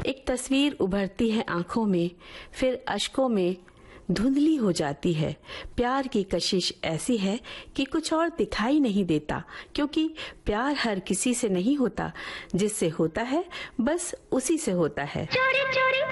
एक तस्वीर उभरती है आंखों में, फिर अश्कों में धुंधली हो जाती है। प्यार की कशिश ऐसी है कि कुछ और दिखाई नहीं देता, क्योंकि प्यार हर किसी से नहीं होता, जिससे होता है बस उसी से होता है। चोरी चोरी